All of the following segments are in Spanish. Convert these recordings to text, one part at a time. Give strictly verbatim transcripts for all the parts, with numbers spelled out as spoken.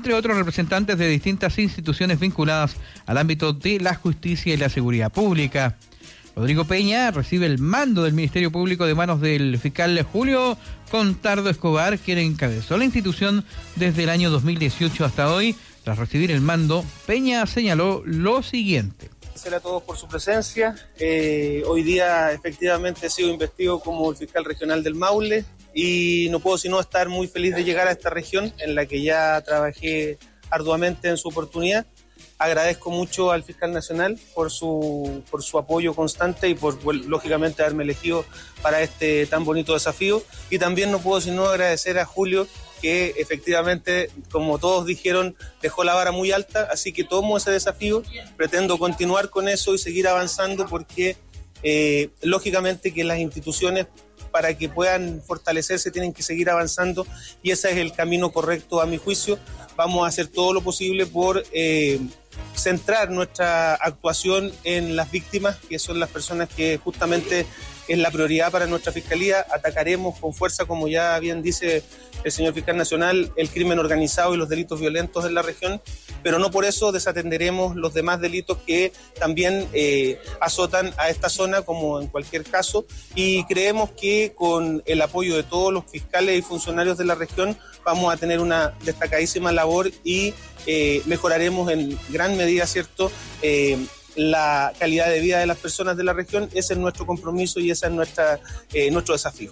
entre otros representantes de distintas instituciones vinculadas al ámbito de la justicia y la seguridad pública. Rodrigo Peña recibe el mando del Ministerio Público de manos del fiscal Julio Contardo Escobar, quien encabezó la institución desde el año dos mil dieciocho hasta hoy. Tras recibir el mando, Peña señaló lo siguiente. Agradecer a todos por su presencia. Eh, hoy día efectivamente he sido investido como el fiscal regional del Maule y no puedo sino estar muy feliz de llegar a esta región en la que ya trabajé arduamente en su oportunidad. Agradezco mucho al fiscal nacional por su, por su apoyo constante y por, bueno, lógicamente haberme elegido para este tan bonito desafío. Y también no puedo sino agradecer a Julio, que efectivamente, como todos dijeron, dejó la vara muy alta, así que tomo ese desafío, pretendo continuar con eso y seguir avanzando porque eh, lógicamente que las instituciones, para que puedan fortalecerse, tienen que seguir avanzando y ese es el camino correcto a mi juicio. Vamos a hacer todo lo posible por eh, centrar nuestra actuación en las víctimas, que son las personas que justamente es la prioridad para nuestra fiscalía. Atacaremos con fuerza, como ya bien dice el señor fiscal nacional, el crimen organizado y los delitos violentos en la región, pero no por eso desatenderemos los demás delitos que también eh, azotan a esta zona, como en cualquier caso, y creemos que con el apoyo de todos los fiscales y funcionarios de la región vamos a tener una destacadísima labor y eh, mejoraremos en gran medida, ¿cierto?, eh, la calidad de vida de las personas de la región. Ese es nuestro compromiso y ese es nuestra, eh, nuestro desafío.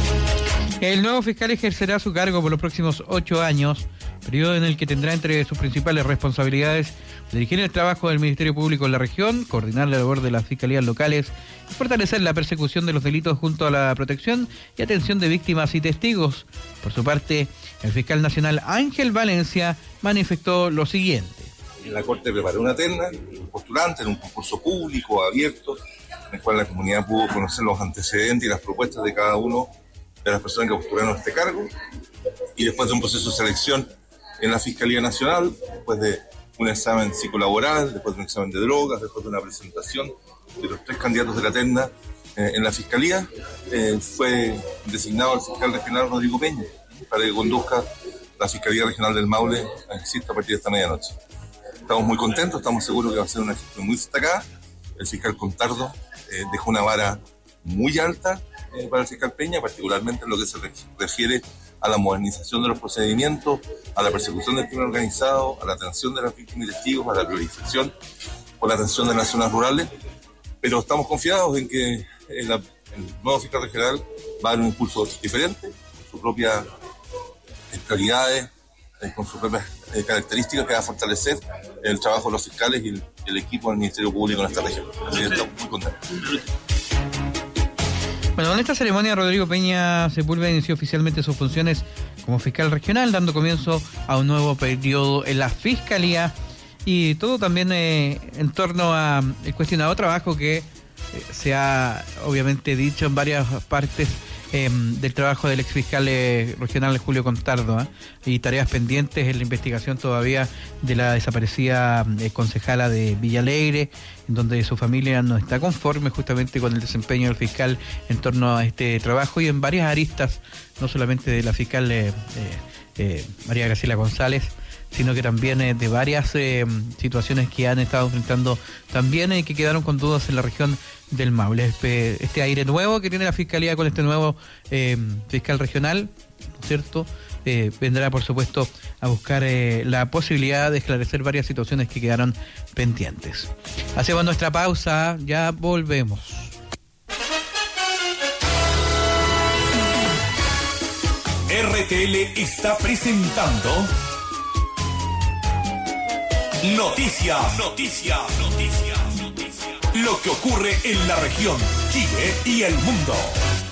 El nuevo fiscal ejercerá su cargo por los próximos ocho años, periodo en el que tendrá entre sus principales responsabilidades dirigir el trabajo del Ministerio Público en la región, coordinar la labor de las fiscalías locales y fortalecer la persecución de los delitos junto a la protección y atención de víctimas y testigos. Por su parte, el fiscal nacional Ángel Valencia manifestó lo siguiente. En la Corte preparó una terna, postulante en un concurso público, abierto, en el cual la comunidad pudo conocer los antecedentes y las propuestas de cada uno de las personas que postularon a este cargo, y después de un proceso de selección en la Fiscalía Nacional, después de un examen psicolaboral, después de un examen de drogas, después de una presentación de los tres candidatos de la terna eh, en la Fiscalía, eh, fue designado el fiscal regional Rodrigo Peña para que conduzca la Fiscalía Regional del Maule, existe a partir de esta medianoche. Estamos muy contentos, estamos seguros que va a ser una gestión muy destacada. El fiscal Contardo eh, dejó una vara muy alta eh, para el fiscal Peña, particularmente en lo que se re- refiere a la modernización de los procedimientos, a la persecución del crimen organizado, a la atención de las víctimas y testigos, a la priorización por la atención de las zonas rurales. Pero estamos confiados en que eh, la, el nuevo fiscal regional va a dar un impulso diferente, con sus propias eh, prioridades, eh, con sus propias eh, características que va a fortalecer el trabajo de los fiscales y el, el equipo del Ministerio Público en esta región. Así que estamos muy contentos. Bueno, en esta ceremonia Rodrigo Peña Sepúlveda inició oficialmente sus funciones como fiscal regional, dando comienzo a un nuevo periodo en la Fiscalía y todo también eh, en torno a el cuestionado trabajo que eh, se ha obviamente dicho en varias partes eh, del trabajo del exfiscal eh, regional Julio Contardo, ¿eh? y tareas pendientes en la investigación todavía de la desaparecida eh, concejala de Villa Alegre, en donde su familia no está conforme justamente con el desempeño del fiscal en torno a este trabajo y en varias aristas, no solamente de la fiscal eh, eh, eh, María Graciela González, sino que también eh, de varias eh, situaciones que han estado enfrentando también y eh, que quedaron con dudas en la región del Maule. Este, este aire nuevo que tiene la Fiscalía con este nuevo eh, fiscal regional, ¿no es cierto?, eh, vendrá por supuesto a buscar eh, la posibilidad de esclarecer varias situaciones que quedaron pendientes. Hacemos nuestra pausa, ya volvemos. R T L está presentando Noticias, Noticias, Noticias, Noticias. Lo que ocurre en la región, Chile y el mundo.